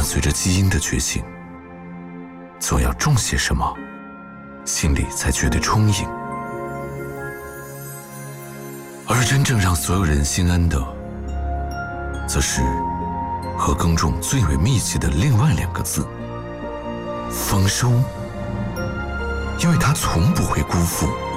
伴随着基因的觉醒，总要种些什么，心里才觉得充盈。而真正让所有人心安的，则是和耕种最为密切的另外2个字——丰收。因为它从不会辜负